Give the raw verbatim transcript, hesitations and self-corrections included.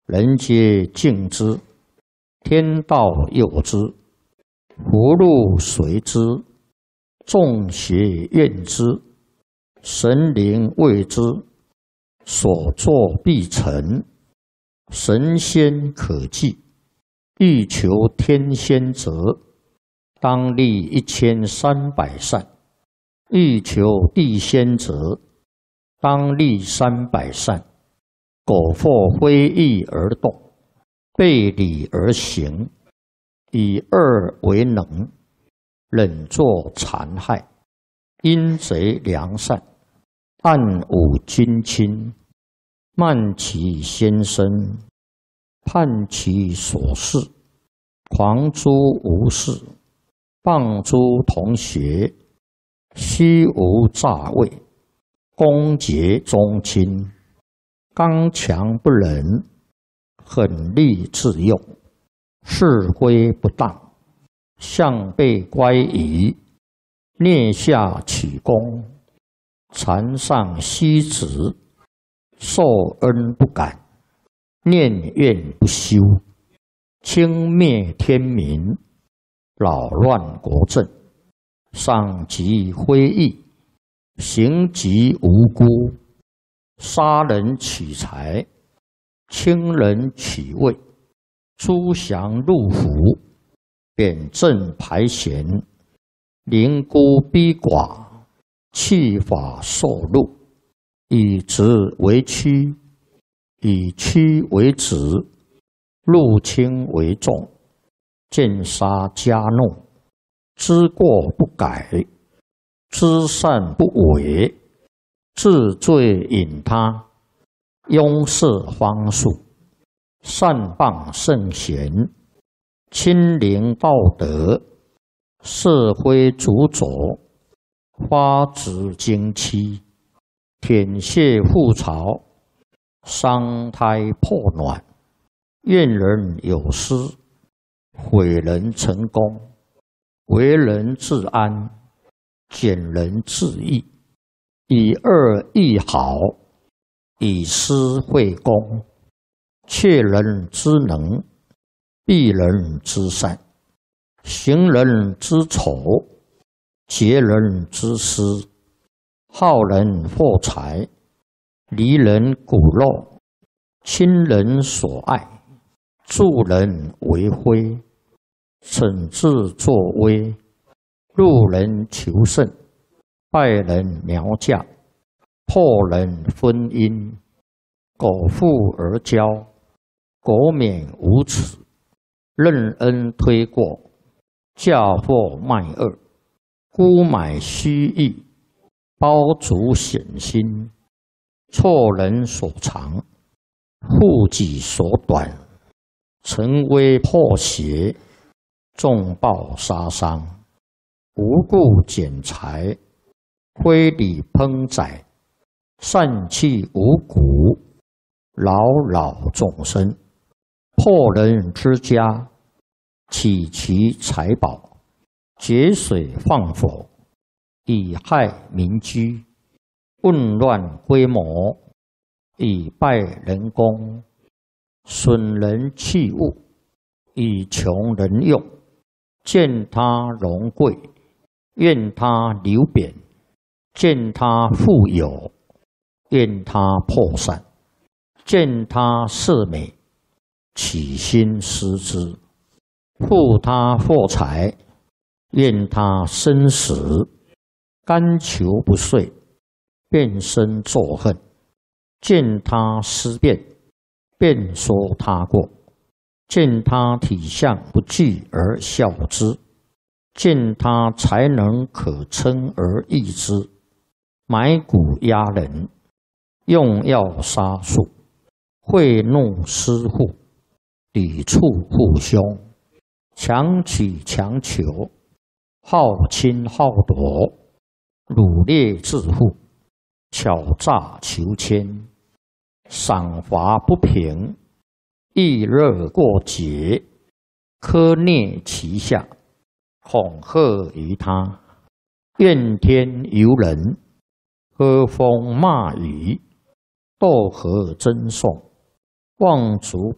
人皆敬之，天道佑之，福禄随之，众邪怨之，神灵畏之，所作必成，神仙可祭。欲求天仙者，当立一千三百善；欲求地仙者，当立三百善。苟或非义而动，背礼而行，以恶为能，忍作残害，阴贼良善，暗侮君亲，慢其先生，叛其所事，狂诸无事，谤诸同学，虚无诈伪，攻讦宗亲，刚强不仁，狠戾自用，是非不当，向背乖疑，蹑下取功，残上息止，受恩不感，念怨不休，轻蔑天民，扰乱国政，伤及非义，行及无辜，杀人取财，轻人取位，诛降入府，贬正排贤，凌孤逼寡，弃法受禄，以直为曲，以曲为直，入轻为重，见杀加怒，知过不改，知善不为，治罪引他，庸事方术，善谤圣贤，亲临道德，是非主佐，发指经期，舔血覆巢，伤胎破卵，怨人有失，毁人成功，为人自安，减人自义，以恶易好，以私会公，窃人之能，避人之善，行人之丑，劫人之私，好人获财，离人骨肉，亲人所爱，助人为非，惩治作威，入人求胜，败人苗嫁，破人婚姻，苟富而骄，国免无耻，任恩推过，嫁祸卖恶，沽买虚意，包足险心，错人所长，护己所短，成威破邪，重暴杀伤，无故减财，非礼烹宰，散弃五谷，扰扰众生，破人之家，起其财宝，节水放火，以害民居，混乱规模，以败人功，损人器物，以穷人用，见他荣贵，怨他流贬，见他富有，怨他破散，见他色美，起心思之，负他获财，怨他生死，甘求不遂，变身作恨，见他思变，便说他过，见他体相不具而笑之，见他才能可称而易之，买骨压人，用药杀术，贿赂私户，抵触父兄，强取强求，好侵好夺，掳掠致富，巧诈求迁，赏罚不平，易热过节，苛虐其下，恐吓于他，怨天尤人，喝风骂雨，斗和争讼，妄逐